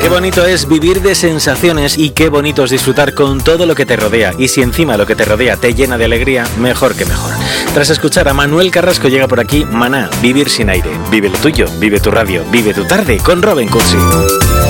Qué bonito es vivir de sensaciones y qué bonito es disfrutar con todo lo que te rodea. Y si encima lo que te rodea te llena de alegría, mejor que mejor. Tras escuchar a Manuel Carrasco llega por aquí Maná, Vivir sin aire. Vive lo tuyo, vive tu radio, vive tu tarde con Robin Cursi.